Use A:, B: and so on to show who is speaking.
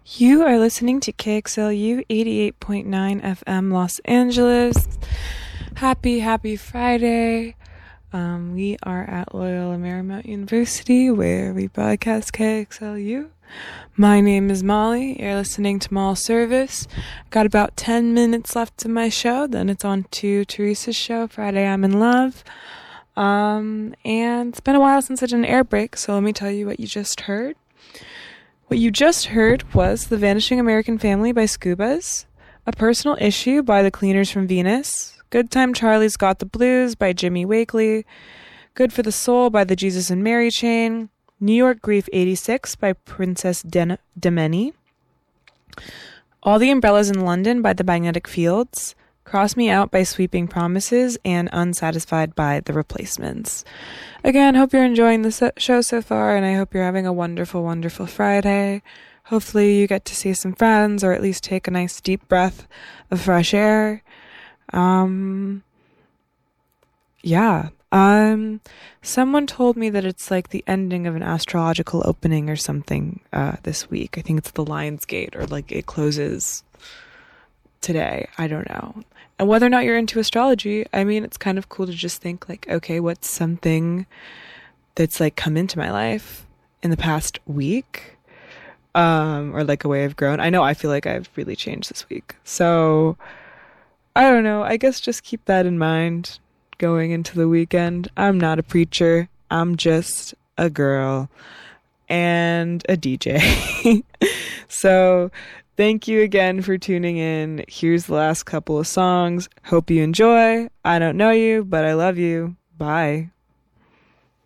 A: You are listening to KXLU 88.9 FM Los Angeles. Happy Friday. We are at Loyola Marymount University where we broadcast KXLU. My name is Molly. You're listening to Mall Service. Got about 10 minutes left of my show. Then it's on to Teresa's show, Friday I'm in Love. And it's been a while since I did an air break, so let me tell you what you just heard. What you just heard was The Vanishing American Family by Scubas, A Personal Issue by The Cleaners from Venus, Good Time Charlie's Got the Blues by Jimmy Wakely, Good for the Soul by the Jesus and Mary Chain, New York Grief 86 by Princess Demeni, All the Umbrellas in London by The Magnetic Fields, Cross Me Out by Sweeping Promises, and Unsatisfied by The Replacements. Again, hope you're enjoying the show so far, and I hope you're having a wonderful, wonderful Friday. Hopefully you get to see some friends, or at least take a nice deep breath of fresh air. Someone told me that it's like the ending of an astrological opening or something this week. I think it's the Lionsgate, or like it closes today. I don't know. And whether or not you're into astrology, I mean, it's kind of cool to just think like, okay, what's something that's like come into my life in the past week? Or like a way I've grown. I know I feel like I've really changed this week. So I don't know. I guess just keep that in mind going into the weekend. I'm not a preacher. I'm just a girl and a DJ. So thank you again for tuning in. Here's the last couple of songs. Hope you enjoy. I don't know you, but I love you. Bye.